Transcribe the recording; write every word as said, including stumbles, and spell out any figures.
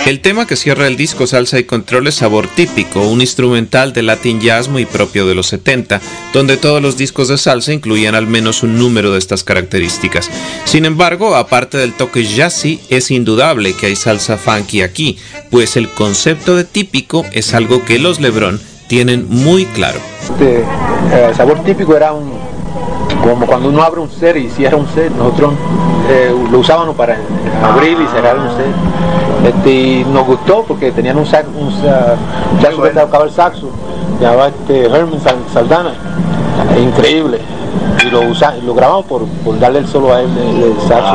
El tema que cierra el disco Salsa y Control es Sabor Típico, un instrumental de Latin Jazz muy propio de los setenta, donde todos los discos de salsa incluían al menos un número de estas características. Sin embargo, aparte del toque jazzy, es indudable que hay salsa funky aquí, pues el concepto de típico es algo que los LeBron tienen muy claro. Este, eh, Sabor Típico era un, como cuando uno abre un set y cierra un set, nosotros eh, lo usábamos para abrir y cerrar un set. Este, y nos gustó porque tenían un saxo, un, un saxo que tocaba el saxo, llamaba este Herman Saldana, increíble, y lo, usa, lo grabamos por, por darle el solo a él del saxo.